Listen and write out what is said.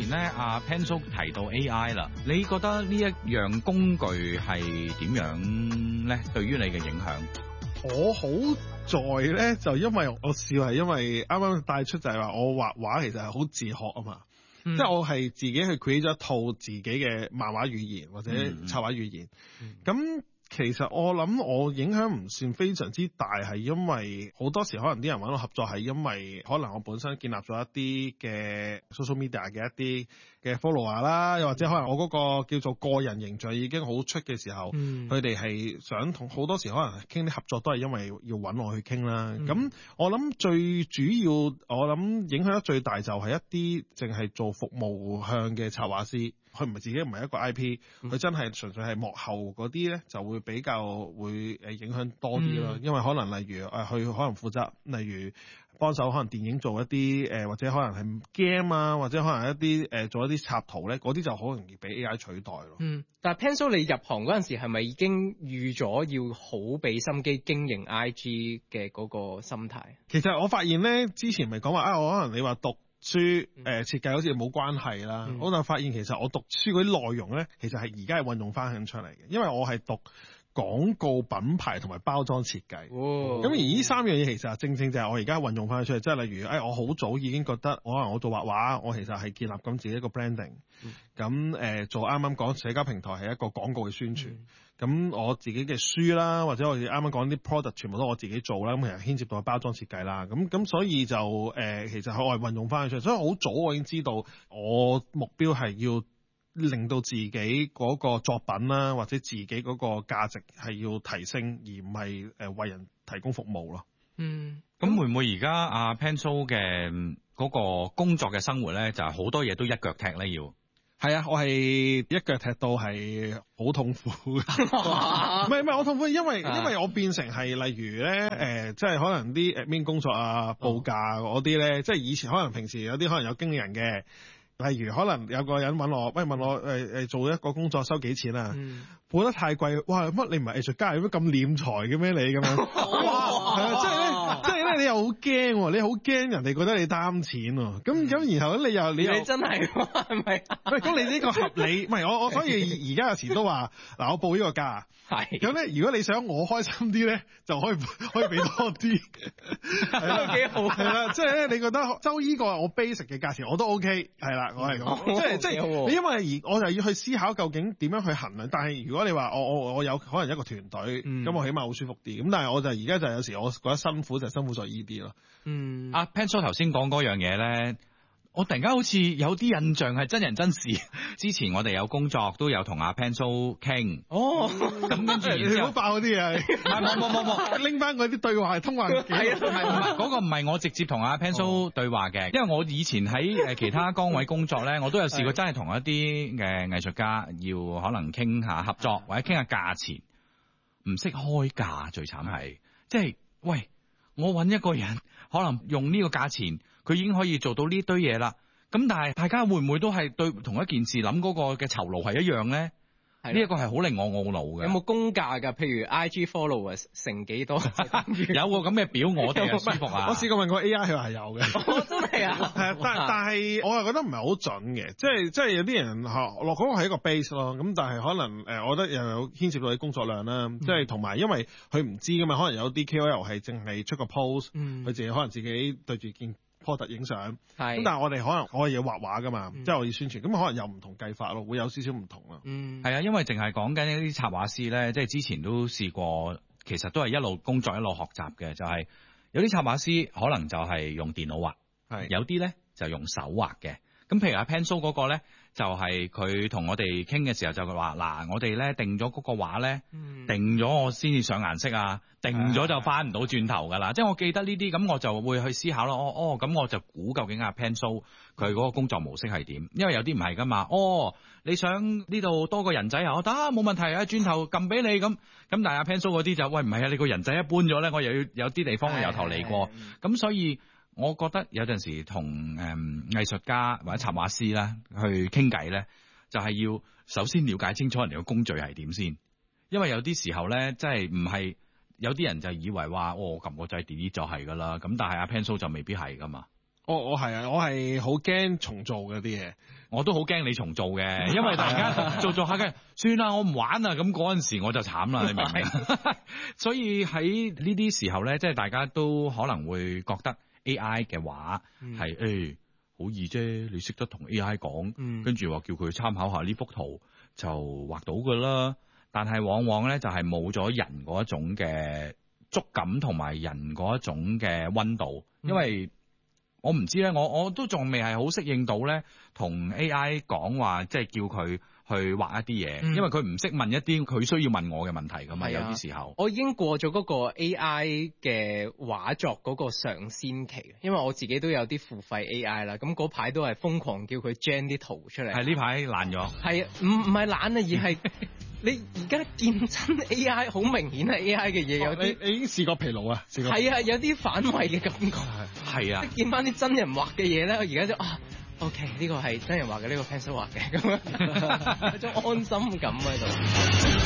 咧，阿 Pan 叔提到 AI 啦，你覺得呢一樣工具係點樣咧？對於你嘅影響？ 我好在咧，就因為我笑係因為啱啱帶出就係話我畫畫其實係好自學啊嘛，即係我係自己去 create 咗一套自己嘅漫畫語言或者插畫語言，咁。其實我諗我影響唔算非常之大，係因為好多時可能啲人揾我合作係因為可能我本身建立咗一啲嘅 social media 嘅一啲嘅 follower 啦，又或者可能我嗰個叫做個人形象已經好出嘅時候，佢哋係想同好多時可能傾啲合作都係因為要揾我去傾啦。咁我諗最主要我諗影響得最大就係一啲淨係做服務向嘅插畫師。佢唔係自己唔係一個 IP，佢真係純粹係幕後嗰啲咧，就會比較會影響多啲咯。因為可能例如佢可能負責，例如幫手可能電影做一啲或者可能係 game 啊，或者可能一啲做一啲插圖咧，嗰啲就好容易俾 AI 取代咯。 但係 Pan 叔你入行嗰陣時係咪已經預咗要好俾心機經營 IG 嘅嗰個心態？ 其實我發現咧，之前咪講話我可能你話讀書設計好似冇關係啦，我就發現其實我讀書嗰啲內容咧，其實係而家係運用翻緊出嚟嘅，因為我係讀廣告品牌同埋包裝設計，咁而呢三樣嘢其實正正就係我而家運用翻出嚟，即係例如我好早已經覺得可能我做畫畫，我其實係建立緊自己一個 branding，咁做啱啱講社交平台係一個廣告嘅宣傳，咁我自己嘅書啦，或者我哋啱啱講啲 product 全部都我自己做啦，咁其實牽涉到包裝設計啦，咁所以就其實我係運用翻出嚟，所以好早我已經知道我目標係要令到自己嗰個作品啦，或者自己嗰個價值係要提升，而唔係為人提供服務咯。 咁會唔會而家阿 Pan 叔嘅嗰個工作嘅生活咧，就係好多嘢都一腳踢咧要？ 係啊，我係一腳踢到係好痛苦嘅。唔係我痛苦，因為我變成係例如咧即係可能啲 admin 工作啊、報價嗰啲咧，即係以前可能平時有啲可能有經理人嘅。例如可能有個人問我做一個工作收幾錢啊？報得太貴，哇！乜你唔係藝術家，有乜咁斂財嘅咩你咁樣？係啊，即係咧，你又好驚，你好驚人哋覺得你擔錢喎。咁然後咧，你又真係係咪？ 喂，咁你呢個合理？唔係我所以而家有時都話嗱，我報呢個價。係咁咧，如果你想我開心啲咧，就可以俾多啲，係都幾好。係啦，即係咧，你覺得收呢個我 basic 嘅價錢我都 OK， 係啦，我係講，即係你因為我就要去思考究竟點樣去衡量。但係如果你話我有可能一個團隊，咁我起碼好舒服啲。咁但係我就而家就有時我覺得辛苦就辛苦在呢啲咯。 阿 Pan 叔頭先講嗰樣嘢咧。我突然間好似有啲印象係真人真事，之前我哋有工作都有同阿 Pan 叔傾，咁跟住你唔好爆嗰啲啊！ 冇， 拎翻嗰啲對話係通話記錄， 唔係嗰個唔係我直接同阿 Pan 叔對話嘅，因為我以前喺其他崗位工作咧，我都有試過真係同一啲嘅藝術家要可能傾下合作或者傾下價錢，唔識開價最慘係，即係喂我揾一個人可能用呢個價錢。佢已經可以做到呢堆嘢啦，咁但係大家會唔會都係對同一件事諗嗰個嘅酬勞係一樣咧？呢一個係好令我懊惱嘅。 有冇公價㗎？譬如 IG followers 乘幾多？ 有個咁嘅表，我哋又舒服啊！ 我試過問過 AI，佢話係有嘅。 真係啊！ 但係我又覺得唔係好準嘅，即係有啲人落嗰個係一個 base 咯。咁但係可能我覺得又有牽涉到你工作量啦。即係同埋因為佢唔知㗎嘛，可能有啲 KOL 係淨係出個 post，佢自己可能自己對住件product影相，咁但係我哋可能我要畫畫噶嘛，即係我要宣傳，咁可能有唔同計法咯，會有少少唔同啦。 係啊，因為淨係講緊一啲插畫師咧，即係之前都試過，其實都係一路工作一路學習嘅，就係有啲插畫師可能就係用電腦畫，有啲咧就用手畫嘅。咁譬如阿 Pan 叔嗰個咧，就係佢同我哋傾嘅時候就話嗱，我哋咧定咗嗰個畫咧，定咗我先至上顏色啊，定咗就翻唔到轉頭噶啦。即係我記得呢啲，咁我就會去思考咯。咁我就估究竟阿 Pan 叔佢嗰個工作模式係點？因為有啲唔係噶嘛。你想呢度多個人仔啊？我得冇問題啊，轉頭撳俾你咁。但係阿 Pan 叔嗰啲就喂唔係啊，你個人仔一搬咗咧，我又要有啲地方由頭嚟過。咁所以。我覺得有陣時同藝術家或者插畫師啦去傾偈咧，就係要首先了解清楚人哋個工序係點先，因為有啲時候咧，真係唔係有啲人就以為話我撳個掣 delete 就係噶啦，咁但係阿 Pan 叔就未必係噶嘛。 我係啊，我係好驚重做嗰啲嘢。 我都好驚你重做嘅，因為突然間做下嘅，算啦，我唔玩啦。咁嗰陣時我就慘啦，你明唔明？所以喺呢啲時候咧，即係大家都可能會覺得 AI 嘅話係好易啫，你識得同 AI 講，跟住話叫佢參考下呢幅圖就畫到噶啦。但係往往咧就係冇咗人嗰一種嘅觸感同埋人嗰一種嘅溫度，因為我唔知咧，我都仲未係好適應到咧，同 AI 講話，即係叫佢去畫一啲嘢，因為佢唔識問一啲佢需要問我嘅問題噶嘛，有啲時候。 我已經過咗嗰個 AI 嘅畫作嗰個上先期，因為我自己都有啲付費 AI 啦，咁嗰排都係瘋狂叫佢 gen 啲圖出嚟。 係呢排爛咗。係唔係懶啊，而係你而家見真 AI 好明顯係 AI 嘅嘢，有啲你已經試過疲勞啊？ 係啊，有啲反胃嘅感覺。 係啊， 見翻啲真人畫嘅嘢咧，我而家就OK 呢個係真人畫嘅，呢個 pencil 畫嘅，咁樣有種安心感喺度。